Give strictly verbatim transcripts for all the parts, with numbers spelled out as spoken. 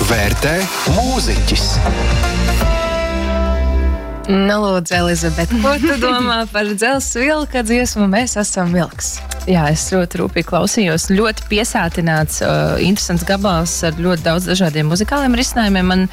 vērtē mūziķis. Nu, lūdzu, Elizabete, ko tu domā par Dzelzs vilka dziesmu Mēs esam vilks? Jā, es ļoti rūpīgi klausījos. Ļoti piesātināts, uh, interesants gabals ar ļoti daudz dažādiem muzikāliem risinājumiem. Man,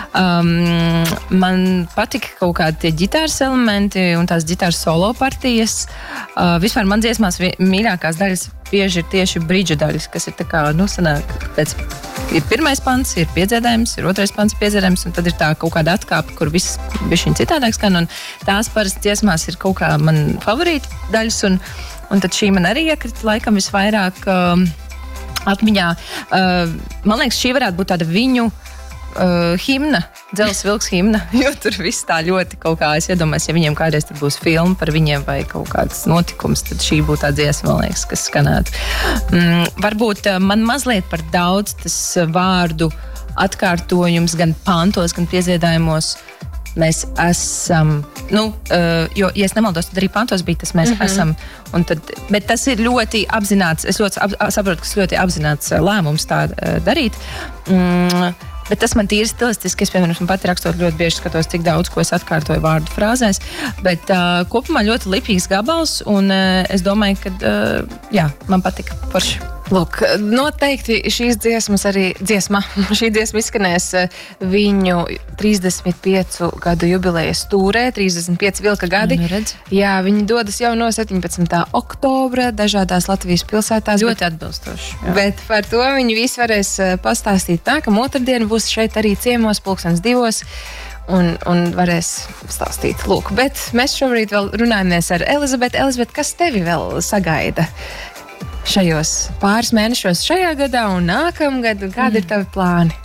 um, man patika kaut kādi tie ģitāras elementi un tās ģitāras solo partijas. Uh, vispār man dziesmās vi- mīļākās daļas bieži ir tieši bridžu daļas, kas ir tā kā, nu, sanāk, pēc, ir pirmais pants, ir piedziedājums, ir otrais pants piedziedājums, un tad ir tā kaut kāda atkāpe, kur viss bišķiņ citādāk skan, un tās parasti dziesmās ir kaut kā man favorīti daļas, un Un tad šī man arī iekrita laikam visvairāk uh, atmiņā. Uh, man liekas, šī varētu būt tāda viņu uh, himna, Dzelzs vilks himna, jo tur viss tā ļoti kaut kā, es iedomājos, ja viņiem kādreiz tur būs filma par viņiem vai kaut kāds notikums, tad šī būtu tā dziesma, man liekas, kas skanētu. Mm, varbūt uh, man mazliet par daudz tas vārdu atkārtojums gan pantos, gan piedziedājumos. Mēs esam, nu, uh, jo, ja es nemaldos, tad arī pantos bija tas mēs mm-hmm. esam. Un tad, bet tas ir ļoti apzināts, es ļoti ap, saprotu, ka tas ļoti apzināts lēmums tā uh, darīt. Mm, bet tas man tīri stilistiski, es, piemēram, pati rakstot ļoti bieži skatos, cik daudz, ko es atkārtoju vārdu frāzēs. Bet uh, kopumā ļoti lipīgs gabals, un uh, es domāju, ka, uh, jā, man patika forši. Lūk, noteikti šīs dziesmas arī dziesma, šī dziesma izskanēs viņu trīsdesmit piecu gadu jubilejas tūrē, trīsdesmit pieci vilka gadi. Nu, redz. Jā, viņi dodas jau no septiņpadsmitā oktobra dažādās Latvijas pilsētās. Ļoti atbilstoši. Jā. Bet par to viņi visi varēs pastāstīt nākamā otrdien, būs šeit arī ciemos pulkstens divos. Un, un varēs stāstīt. Lūk, bet mēs šobrīd vēl runājamies ar Elizabeti. Elizabete, kas tevi vēl sagaida šajos pāris mēnešos šajā gadā un nākamgad? Kādi mm. ir tavi plāni?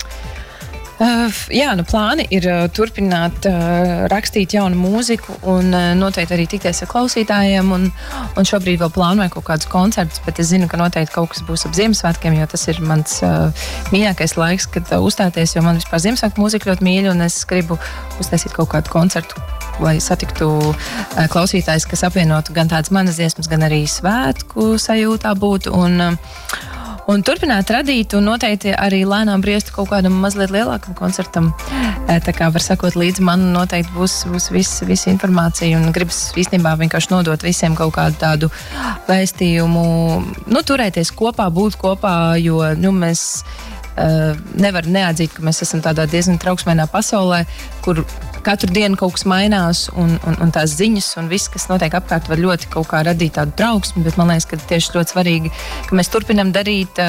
Uh, jā, nu plāni ir uh, turpināt uh, rakstīt jaunu mūziku un uh, noteikti arī tikties ar klausītājiem. Un, un šobrīd vēl plānoju kaut kādus koncertus, bet es zinu, ka noteikti kaut kas būs ap Ziemassvētkiem, jo tas ir mans uh, mīļākais laiks, kad uh, uzstāties, jo man vispār Ziemassvētku mūzika ļoti mīļa un es gribu uztaisīt kaut kādu koncertu, lai satiktu uh, klausītājs, kas apvienotu gan tādas manas dziesmas, gan arī svētku sajūtā būtu. Un, uh, Un turpināt radīt un noteikti arī lēnām briestu kaut kādam mazliet lielākam koncertam. Tā kā var sakot līdzi, man noteikti būs, būs viss, visa informācija un gribas īstenībā vienkārši nodot visiem kaut kādu tādu vēstījumu, nu, turēties kopā, būt kopā, jo, nu, mēs uh, nevar neatzīt, ka mēs esam tādā diezgan trauksmēnā pasaulē, kur katru dienu kaut kas mainās un, un, un tās ziņas un viss, kas notiek apkārt, var ļoti kaut kā radīt tādu trauksmi, bet man liekas, ka tieši ļoti svarīgi, ka mēs turpinam darīt,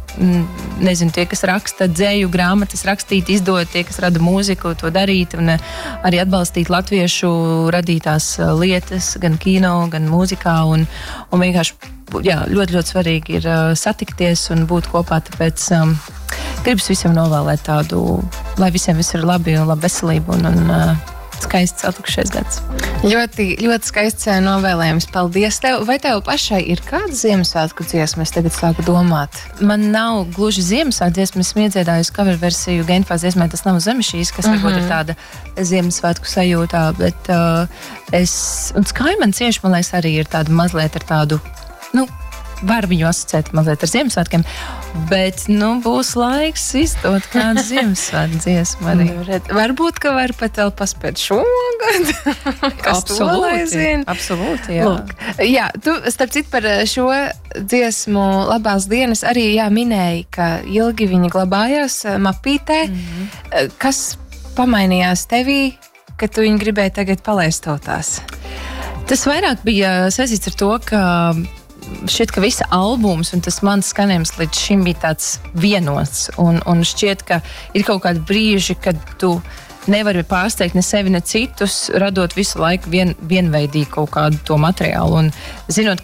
nezinu, tie, kas raksta dzēju grāmatas, rakstīt, izdot, tie, kas rada mūziku, to darīt un arī atbalstīt latviešu radītās lietas, gan kino, gan mūzikā un, un vienkārši, jā, ļoti, ļoti svarīgi ir satikties un būt kopā, tāpēc um, gribas visiem novēlēt tādu, lai visiem viss ir labi un labi veselību un, un uh, skaists atlikušais gads. Ļoti, ļoti skaists novēlējums. Paldies tev. Vai tev pašai ir kāda Ziemassvētku dziesma? Es tagad sāku domāt. Man nav gluži Ziemassvētku dziesma. Esmu iedziedājusi cover versiju Genfās dziesmai Tas nav zemes šīs, kas mm-hmm. varbūt ir tāda Ziemassvētku sajūtā, bet uh, es, un Skaiman cieši, man liekas, arī ir tāda mazliet ar tādu, nu, var viņu asociēt mazliet ar Ziemassvētkiem, bet, nu, būs laiks izdot kādu Ziemassvētku dziesmu arī. Varbūt, ka var pat vēl paspēt šogad. Kas to lai zina? Absolūti, jā. Lūk, jā, tu, starp citu, par šo dziesmu Labās dienas arī, jā, minēji, ka ilgi viņi glabājās mapītē. Mm-hmm. Kas pamainījās tevī, ka tu viņu gribēji tagad palaist tautās? Tas vairāk bija saistīts ar to, ka šķiet, ka visa albums un tas mans skanējums līdz šim bija tāds vienots. Un, un šķiet, ka ir kaut kādi brīži, kad tu nevari pārsteigt ne sevi, ne citus, radot visu laiku vien, vienveidīgu kaut kādu to materiālu. Un zinot,